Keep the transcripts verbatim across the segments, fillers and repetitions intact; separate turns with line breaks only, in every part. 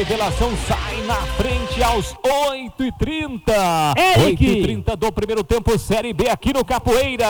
Revelação sai na frente aos oito e trinta.
Eric.
oito e trinta do primeiro tempo, Série B aqui no Capoeira.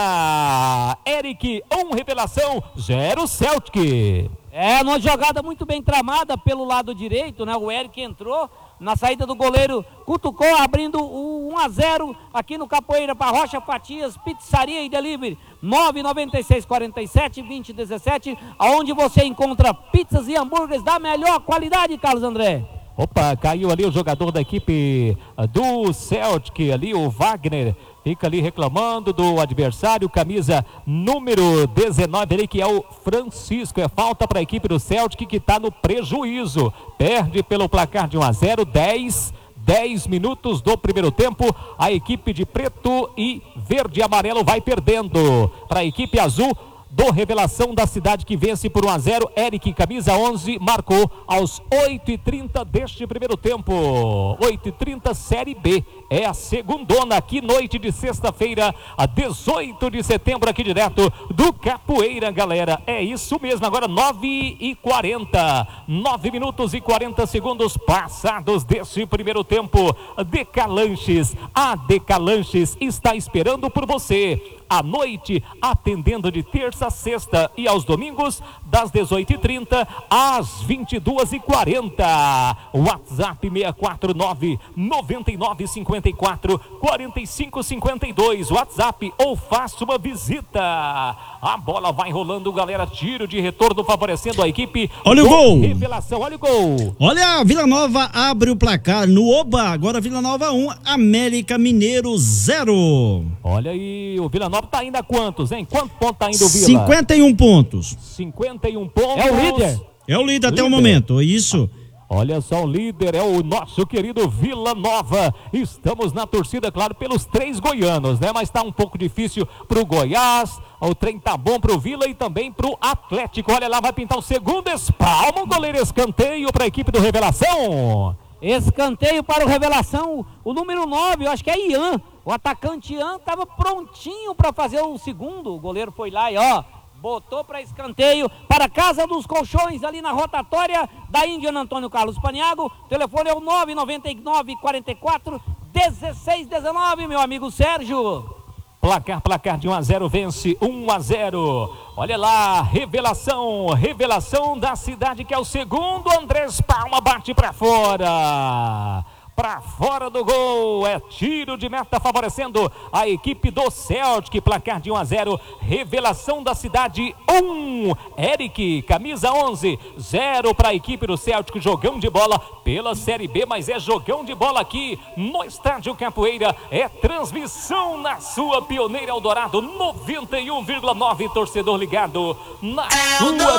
Eric, um Revelação, zero Celtic.
É, uma jogada muito bem tramada pelo lado direito, né? O Eric entrou na saída do goleiro, cutucou, abrindo o um a zero aqui no Capoeira para Rocha Fatias, Pizzaria e Delivery, nove nove seis, quatro sete, dois zero um sete, aonde você encontra pizzas e hambúrgueres da melhor qualidade, Carlos André.
Opa, caiu ali o jogador da equipe do Celtic, ali o Wagner, fica ali reclamando do adversário, camisa número dezenove, ali que é o Francisco, é falta para a equipe do Celtic que está no prejuízo, perde pelo placar de um a zero, dez, dez minutos do primeiro tempo, a equipe de preto e verde e amarelo vai perdendo para a equipe azul do Revelação da Cidade, que vence por um a zero. Eric, camisa onze, marcou aos oito e trinta deste primeiro tempo. oito e trinta, Série B. É a segundona aqui, noite de sexta-feira, a dezoito de setembro, aqui direto do Capoeira, galera. É isso mesmo, agora nove e quarenta. nove minutos e quarenta segundos passados deste primeiro tempo. Decalanches, a Decalanches está esperando por você. À noite, atendendo de terça a sexta e aos domingos, das dezoito e trinta às vinte e duas e quarenta. WhatsApp seis quatro nove, nove nove cinco quatro, quatro cinco cinco dois. WhatsApp ou faça uma visita. A bola vai rolando, galera. Tiro de retorno favorecendo a equipe.
Olha o gol.
Revelação, olha o gol.
Olha, a Vila Nova abre o placar no Oba. Agora Vila Nova um, América Mineiro zero.
Olha aí, o Vila Nova tá ainda a quantos, hein? Quanto ponto tá indo o Vila?
cinquenta e um pontos.
cinquenta e um pontos.
É o líder.
É o líder até
Líder.
o momento, isso.
Olha só, o líder é o nosso querido Vila Nova. Estamos na torcida, claro, pelos três goianos, né? Mas tá um pouco difícil pro Goiás. O trem tá bom pro Vila e também pro Atlético. Olha lá, vai pintar o segundo espalmo. O goleiro escanteio para a equipe do Revelação.
Escanteio para o Revelação, o número nove, eu acho que é Ian. O atacante Ian estava prontinho para fazer o segundo. O goleiro foi lá e ó, botou para escanteio para a Casa dos Colchões, ali na rotatória da Índia Antônio Carlos Paniago. O telefone é o nove nove nove, quatro quatro, um seis um nove, meu amigo Sérgio.
Placar, placar de um a zero, vence um a zero. Olha lá, Revelação, Revelação da Cidade, que é o segundo. Andrés Palma bate para fora. Para fora do gol, é tiro de meta favorecendo a equipe do Celtic, placar de um a zero, Revelação da Cidade um, Eric, camisa onze, zero para a equipe do Celtic, jogão de bola pela Série B, mas é jogão de bola aqui no Estádio Capoeira, é transmissão na sua Pioneira Eldorado, noventa e um vírgula nove, torcedor ligado na sua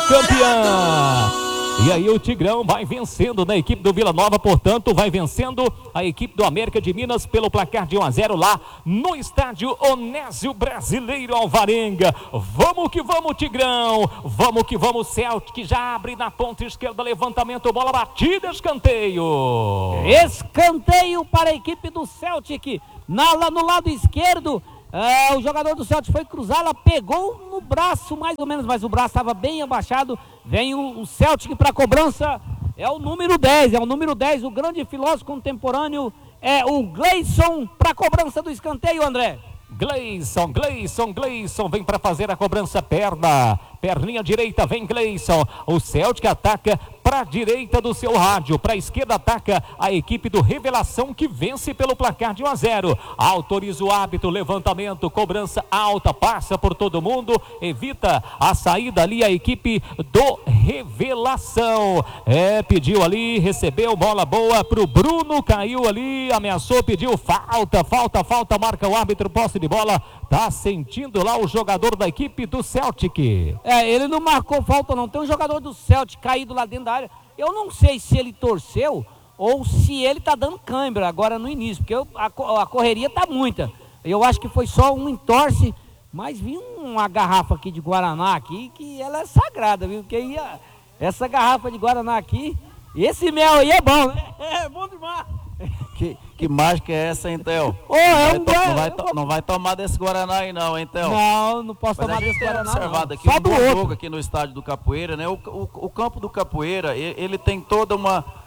campeã. E aí o Tigrão vai vencendo na equipe do Vila Nova, portanto vai vencendo a equipe do América de Minas pelo placar de um a zero lá no estádio Onésio Brasileiro Alvarenga. Vamos que vamos, Tigrão, vamos que vamos, Celtic já abre na ponta esquerda, levantamento, bola batida, escanteio.
Escanteio para a equipe do Celtic, na, lá no lado esquerdo. É, o jogador do Celtic foi cruzar, ela pegou no braço mais ou menos, mas o braço estava bem abaixado. Vem o, o Celtic para a cobrança, é o número dez, é o número dez, o grande filósofo contemporâneo, é o Gleison para a cobrança do escanteio, André.
Gleison, Gleison, Gleison vem para fazer a cobrança, perna, perninha direita, vem Gleison, o Celtic ataca para a direita do seu rádio, para a esquerda ataca a equipe do Revelação, que vence pelo placar de um a zero, autoriza o hábito, levantamento, cobrança alta, passa por todo mundo, evita a saída ali a equipe do Revelação, é, pediu ali, recebeu, bola boa pro Bruno, caiu ali, ameaçou, pediu falta, falta, falta, marca o árbitro, posse de bola, tá sentindo lá o jogador da equipe do Celtic.
É, ele não marcou falta não, tem um jogador do Celtic caído lá dentro da área, eu não sei se ele torceu ou se ele tá dando câimbra agora no início, porque eu, a, a correria tá muita, eu acho que foi só um entorce, mas vi uma garrafa aqui de Guaraná aqui, que ela é sagrada, viu, porque ia, essa garrafa de Guaraná aqui, esse mel aí é bom, né? É bom demais.
Que, que mágica é essa, hein, Theo?
Oh, é um
não, vai, não, vai,
eu vou...
não vai tomar desse Guaraná aí não, hein, Theo?
Não, não posso
Mas
tomar
a gente
desse
tem
Guaraná
observado
não.
aqui
Só
um
do
bom
outro.
jogo aqui no estádio do Capoeira, né? O, o, o campo do Capoeira, ele, ele tem toda uma,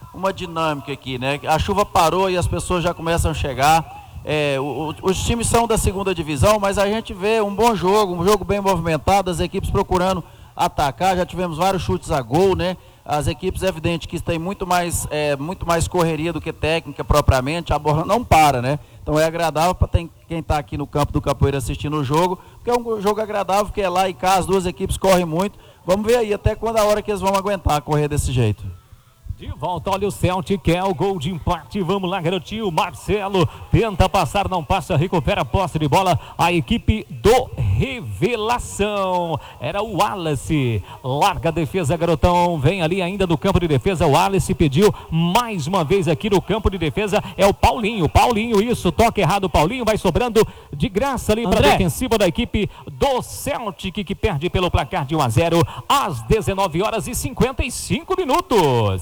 uma dinâmica aqui, né? A chuva parou e as pessoas já começam a chegar. É, o, o, os times são da segunda divisão, mas a gente vê um bom jogo, um jogo bem movimentado, as equipes procurando atacar, já tivemos vários chutes a gol, né? As equipes, é evidente que têm muito mais, é, muito mais correria do que técnica propriamente, a bola não para, né? Então é agradável para quem está aqui no campo do Capoeira assistindo o jogo, porque é um jogo agradável, porque é lá e cá, as duas equipes correm muito. Vamos ver aí até quando a hora que eles vão aguentar correr desse jeito.
De volta, olha o Celtic, que é o gol de empate. Vamos lá, garotinho. Marcelo tenta passar, não passa, recupera a posse de bola. A equipe do Revelação. Era o Wallace. Larga a defesa, garotão. Vem ali ainda do campo de defesa. O Wallace pediu mais uma vez aqui no campo de defesa. É o Paulinho. Paulinho, isso. Toque errado, Paulinho. Vai sobrando de graça ali para a defensiva da equipe do Celtic, que perde pelo placar de um a zero às dezenove horas e cinquenta e cinco minutos.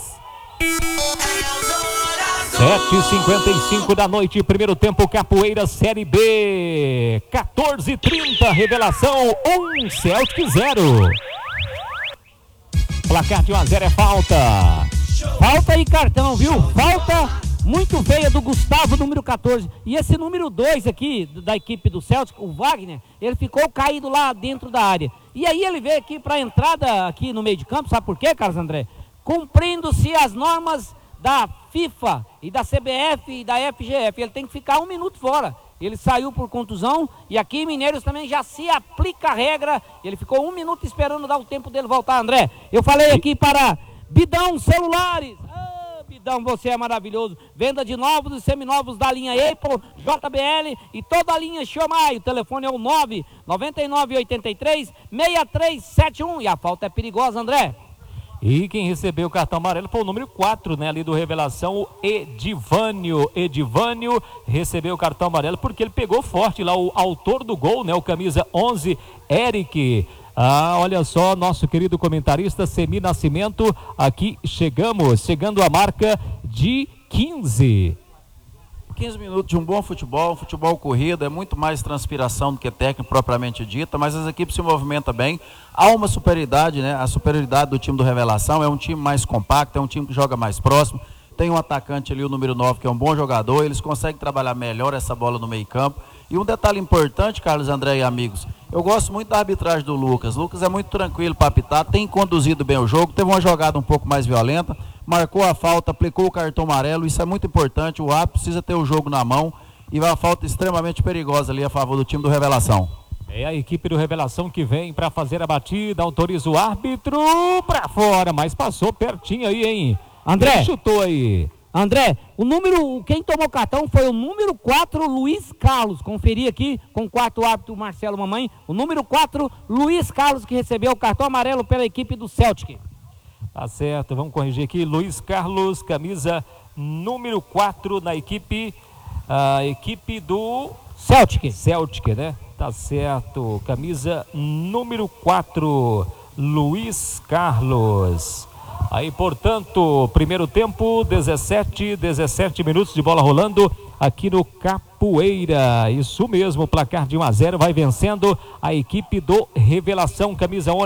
sete e cinquenta e cinco da noite, primeiro tempo, Capoeira Série B. quatorze e trinta, Revelação um, Celtic zero. Placar de um a zero é falta.
Falta e cartão, viu? Falta muito feia do Gustavo, número quatorze. E esse número dois aqui, da equipe do Celtic, o Wagner, ele ficou caído lá dentro da área. E aí ele veio aqui para a entrada aqui no meio de campo, sabe por quê, Carlos André? Cumprindo-se as normas da FIFA e da C B F e da F G F, ele tem que ficar um minuto fora. Ele saiu por contusão e aqui em Mineiros também já se aplica a regra. Ele ficou um minuto esperando dar o tempo dele voltar, André. Eu falei aqui para Bidão Celulares. Ah, Bidão, você é maravilhoso. Venda de novos e seminovos da linha Apple, J B L e toda a linha Xiaomi. O telefone é o nove nove nove oito três seis três sete um e a falta é perigosa, André.
E quem recebeu o cartão amarelo foi o número quatro, né, ali do Revelação, o Edivânio. Edivânio recebeu o cartão amarelo porque ele pegou forte lá o autor do gol, né, o camisa onze, Eric. Ah, olha só, nosso querido comentarista Semi Nascimento, aqui chegamos, chegando à marca de quinze.
quinze minutos de um bom futebol, um futebol corrido, é muito mais transpiração do que técnica propriamente dita, mas as equipes se movimentam bem, há uma superioridade, né? A superioridade do time do Revelação, é um time mais compacto, é um time que joga mais próximo, tem um atacante ali, o número nove, que é um bom jogador, eles conseguem trabalhar melhor essa bola no meio campo. E um detalhe importante, Carlos André e amigos, eu gosto muito da arbitragem do Lucas. Lucas é muito tranquilo para apitar, tem conduzido bem o jogo, teve uma jogada um pouco mais violenta, marcou a falta, aplicou o cartão amarelo, isso é muito importante, o árbitro precisa ter o jogo na mão e uma falta extremamente perigosa ali a favor do time do Revelação.
É a equipe do Revelação que vem para fazer a batida, autoriza o árbitro para fora, mas passou pertinho aí, hein?
André,
ele chutou aí.
André, o número, quem tomou cartão foi o número quatro, Luiz Carlos. Conferi aqui com o quarto árbitro, Marcelo Mamãe. O número quatro, Luiz Carlos, que recebeu o cartão amarelo pela equipe do Celtic.
Tá certo, vamos corrigir aqui. Luiz Carlos, camisa número quatro na equipe, a equipe do
Celtic.
Celtic, né? Tá certo, camisa número quatro, Luiz Carlos. Aí, portanto, primeiro tempo, dezessete, dezessete minutos de bola rolando aqui no Capoeira. Isso mesmo, placar de um a zero, vai vencendo a equipe do Revelação, camisa onze.